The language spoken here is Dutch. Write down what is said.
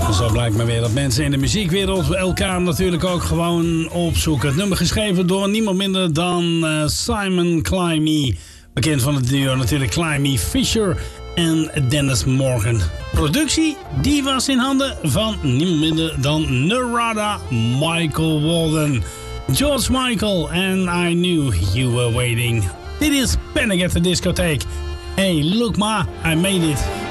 Zo blijkt maar weer dat mensen in de muziekwereld elkaar natuurlijk ook gewoon opzoeken. Het nummer geschreven door niemand minder dan Simon Climie. Bekend van het duo natuurlijk Climie Fisher en Dennis Morgan. Productie die was in handen van niemand minder dan Narada Michael Walden. George Michael and I Knew You Were Waiting. Dit is Panic at the Discotheque. Hey, look ma, I made it.